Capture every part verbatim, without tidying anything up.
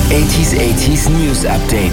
achtziger achtziger News Update.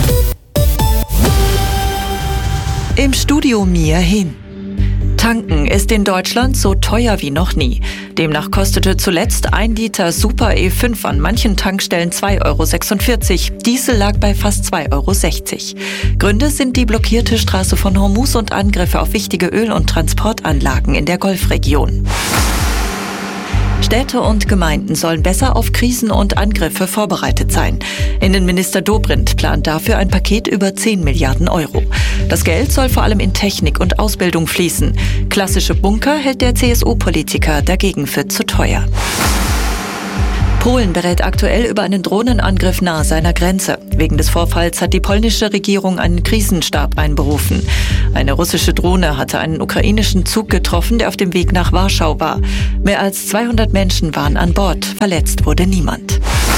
Im Studio Mia Hin. Tanken ist in Deutschland so teuer wie noch nie. Demnach kostete zuletzt ein Liter Super E fünf an manchen Tankstellen zwei Euro sechsundvierzig. Diesel lag bei fast zwei Euro sechzig. Gründe sind die blockierte Straße von Hormuz und Angriffe auf wichtige Öl- und Transportanlagen in der Golfregion. Städte und Gemeinden sollen besser auf Krisen und Angriffe vorbereitet sein. Innenminister Dobrindt plant dafür ein Paket über zehn Milliarden Euro. Das Geld soll vor allem in Technik und Ausbildung fließen. Klassische Bunker hält der C S U-Politiker dagegen für zu teuer. Polen berät aktuell über einen Drohnenangriff nahe seiner Grenze. Wegen des Vorfalls hat die polnische Regierung einen Krisenstab einberufen. Eine russische Drohne hatte einen ukrainischen Zug getroffen, der auf dem Weg nach Warschau war. Mehr als zweihundert Menschen waren an Bord. Verletzt wurde niemand.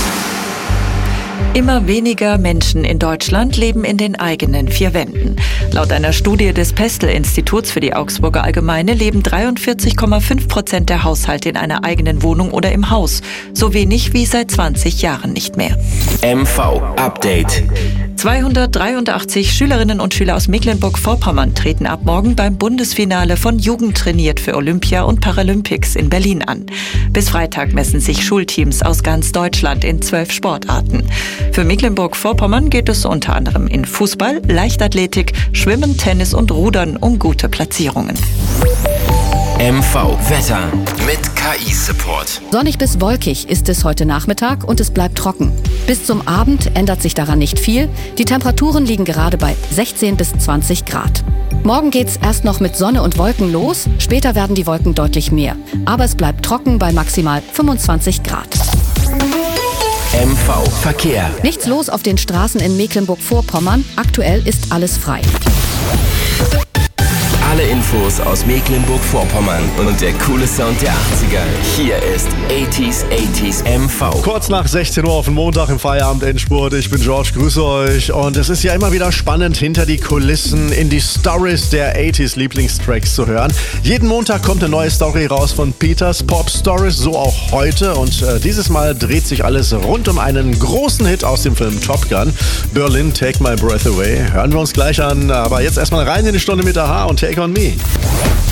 Immer weniger Menschen in Deutschland leben in den eigenen vier Wänden. Laut einer Studie des Pestel-Instituts für die Augsburger Allgemeine leben dreiundvierzig Komma fünf Prozent der Haushalte in einer eigenen Wohnung oder im Haus. So wenig wie seit zwanzig Jahren nicht mehr. M V Update. zweihundertdreiundachtzig Schülerinnen und Schüler aus Mecklenburg-Vorpommern treten ab morgen beim Bundesfinale von Jugend trainiert für Olympia und Paralympics in Berlin an. Bis Freitag messen sich Schulteams aus ganz Deutschland in zwölf Sportarten. Für Mecklenburg-Vorpommern geht es unter anderem in Fußball, Leichtathletik, Schwimmen, Tennis und Rudern um gute Platzierungen. M V Wetter mit K I-Support. Sonnig bis wolkig ist es heute Nachmittag und es bleibt trocken. Bis zum Abend ändert sich daran nicht viel. Die Temperaturen liegen gerade bei sechzehn bis zwanzig Grad. Morgen geht's erst noch mit Sonne und Wolken los, später werden die Wolken deutlich mehr. Aber es bleibt trocken bei maximal fünfundzwanzig Grad. M V Verkehr. Nichts los auf den Straßen in Mecklenburg-Vorpommern. Aktuell ist alles frei. Alle Infos aus Mecklenburg-Vorpommern und der coole Sound der achtziger. Hier ist achtziger achtziger M V. Kurz nach sechzehn Uhr auf den Montag im Feierabend-Endspurt. Ich bin George, grüße euch. Und es ist ja immer wieder spannend, hinter die Kulissen in die Stories der achtziger Lieblingstracks zu hören. Jeden Montag kommt eine neue Story raus von Peters Pop Stories, so auch heute. Und äh, dieses Mal dreht sich alles rund um einen großen Hit aus dem Film Top Gun. Berlin, Take My Breath Away. Hören wir uns gleich an. Aber jetzt erstmal rein in die Stunde mit A H und Take On Me.